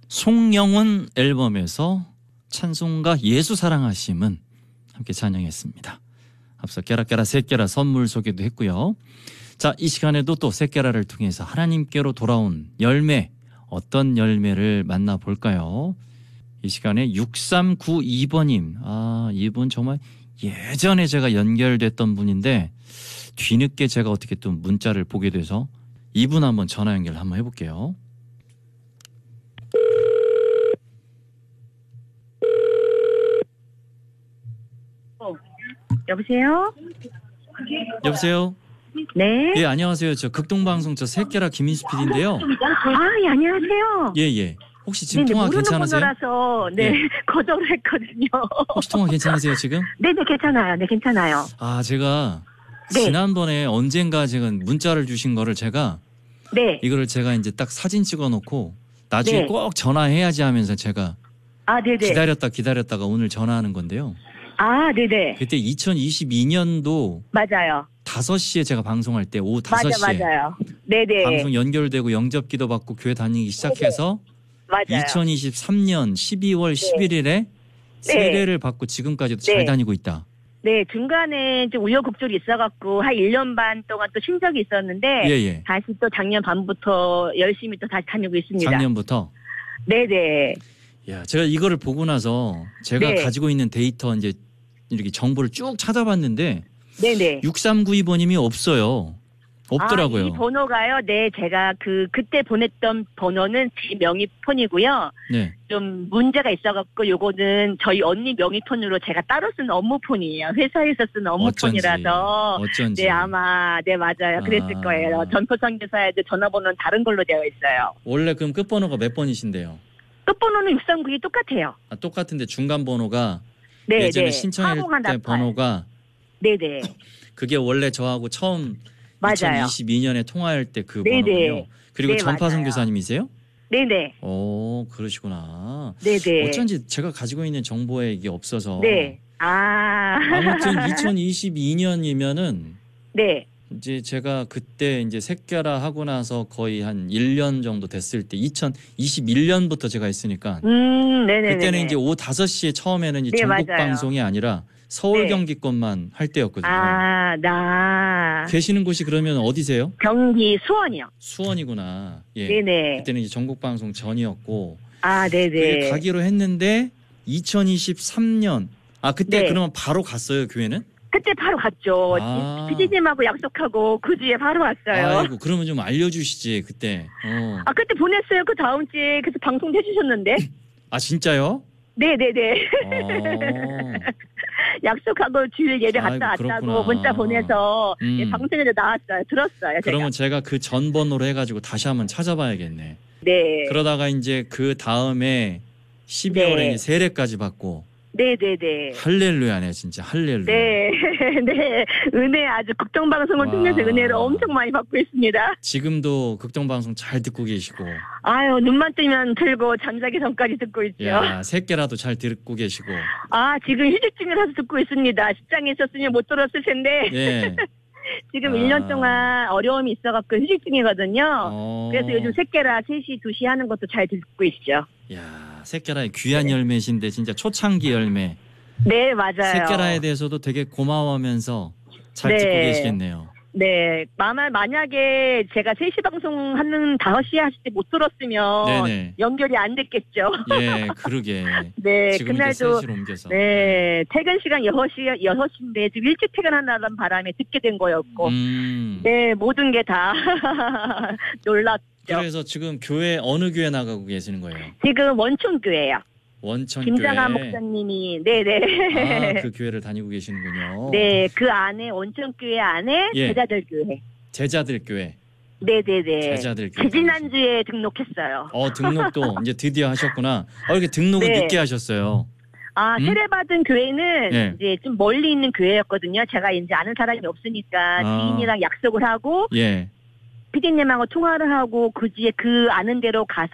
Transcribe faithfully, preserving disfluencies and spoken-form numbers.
송영은 앨범에서 찬송가 예수 사랑하심은 함께 찬양했습니다. 앞서 깨라깨라 새깨라 선물 소개도 했고요. 자, 이 시간에도 또 새깨라를 통해서 하나님께로 돌아온 열매, 어떤 열매를 만나볼까요? 이 시간에 육삼구이 번님, 아, 이분 정말 예전에 제가 연결됐던 분인데 뒤늦게 제가 어떻게 또 문자를 보게 돼서 이분 한번 전화 연결 한번 해볼게요. 어, 여보세요? 여보세요? 네. 예, 안녕하세요. 저 극동방송 저 새깨라 김인수 피디인데요. 아, 예, 안녕하세요. 예, 예. 혹시 지금 네네, 통화 모르는 괜찮으세요? 번호라서 네, 예. 거절을 했거든요. 혹시 통화 괜찮으세요, 지금? 네네, 괜찮아요. 네, 괜찮아요. 아, 제가 네. 지난번에 언젠가 제가 문자를 주신 거를 제가 네. 이거를 제가 이제 딱 사진 찍어 놓고 나중에 네. 꼭 전화해야지 하면서 제가 아, 네네. 기다렸다 기다렸다가 오늘 전화하는 건데요. 아, 네네. 그때 이천이십이 년도 맞아요. 다섯 시에 제가 방송할 때 오후 다섯 시에 맞아, 맞아요. 네네. 방송 연결되고 영접 기도 받고 교회 다니기 시작해서 맞아요. 이천이십삼 년 십이월 십일일에 세례를 받고 지금까지도 잘 네. 다니고 있다. 네, 중간에 좀 우여곡절이 있어갖고 한 일 년 반 동안 또 쉰 적이 있었는데 예, 예. 다시 또 작년 반부터 열심히 또 다시 다니고 있습니다. 작년부터. 네네. 야, 제가 이거를 보고 나서 제가 네. 가지고 있는 데이터 이제 이렇게 정보를 쭉 찾아봤는데 네네. 육삼구이 번님이 없어요. 없더라고요. 아, 이 번호가요. 네, 제가 그 그때 보냈던 번호는 제 명의폰이고요. 네. 좀 문제가 있어갖고 요거는 저희 언니 명의폰으로 제가 따로 쓰는 업무폰이에요. 회사에서 쓰는 업무폰이라서. 어쩐지. 네, 아마 네 맞아요. 그랬을 아. 거예요. 전포선교사에도 전화번호는 다른 걸로 되어 있어요. 원래 그럼 끝번호가 몇 번이신데요? 끝번호는 육삼구이 똑같아요. 아, 똑같은데 중간 번호가 네, 예전에 네. 신청할 사고가 때 나빠요. 번호가 네네. 그게 원래 저하고 처음 맞아요. 이천이십이 년에 통화할 때 그 네네. 번호군요. 그리고 네, 전파선 맞아요. 교사님이세요? 네네. 오, 그러시구나. 네네. 어쩐지 제가 가지고 있는 정보에 이게 없어서. 네. 아. 아무튼 이천이십이 년이면은 네. 이제 제가 그때 이제 새깨라 하고 나서 거의 한 일 년 정도 됐을 때 이천이십일 년부터 제가 했으니까 음, 네네네. 그때는 이제 오후 다섯 시에 처음에는 이제 네, 전국 맞아요. 방송이 아니라 서울 네. 경기권만 할 때였거든요. 아, 나. 계시는 곳이 그러면 어디세요? 경기 수원이요. 수원이구나. 예. 네네. 그때는 이제 전국 방송 전이었고 아, 그게 네네. 가기로 했는데 이천이십삼 년 아 그때 네. 그러면 바로 갔어요 교회는? 그때 바로 갔죠. 아. 피디님하고 약속하고 그 주에 바로 왔어요. 아이고 그러면 좀 알려주시지 그때. 어. 아, 그때 보냈어요. 그 다음 주에 그래서 방송 해주셨는데. 아 진짜요? 네네네. 어. 약속하고 주일 예배 아이고, 갔다 그렇구나. 왔다고 문자 보내서 음. 예, 방송에도 나왔어요. 들었어요. 그러면 제가 그 전 번호로 해가지고 다시 한번 찾아봐야겠네. 네. 그러다가 이제 그 다음에 십이월에 네. 이제 세례까지 받고 네네네. 할렐루야네 진짜 할렐루야. 네. 네. 은혜 아주 국정방송을 와. 통해서 은혜를 엄청 많이 받고 있습니다. 지금도 극동방송 잘 듣고 계시고 아유, 눈만 뜨면 틀고 잠자기 전까지 듣고 있죠. 야 새끼라도 잘 듣고 계시고 아, 지금 휴직 중이라서 듣고 있습니다. 직장에 있었으면 못 들었을 텐데. 예. 지금 아. 일 년 동안 어려움이 있어갖고 휴직 중이거든요. 어. 그래서 요즘 새끼라 세 시, 두 시 하는 것도 잘 듣고 있죠. 야 새끼라의 귀한 열매신데 진짜 초창기 열매. 네, 맞아요. 새끼라에 대해서도 되게 고마워하면서 잘 네. 듣고 계시겠네요. 네. 만약, 만약에 제가 세 시 방송 하는 다섯 시에 하실 때 못 들었으면 네네. 연결이 안 됐겠죠. 예, 그러게. 네, 지금 이제 그날도 세 시로 옮겨서. 네, 퇴근 시간 여섯 시, 여섯 시인데 지금 일찍 퇴근한다는 바람에 듣게 된 거였고 음. 네, 모든 게 다 놀랍죠. 그래서 지금 교회 어느 교회 나가고 계시는 거예요? 지금 원촌교회요. 원천 김장한 교회. 목사님이 네네. 아, 그 교회를 다니고 계시는군요. 네, 그 안에 원촌교회 안에 예. 제자들 교회. 제자들 교회. 네네네. 제자들 교회. 지지난주에 등록했어요. 어, 등록도 이제 드디어 하셨구나. 어, 이렇게 등록을 네. 늦게 하셨어요. 아, 음? 세례받은 교회는 예. 이제 좀 멀리 있는 교회였거든요. 제가 이제 아는 사람이 없으니까 아. 지인이랑 약속을 하고 예. 피디님하고 통화를 하고 그 뒤에 그 아는 대로 가서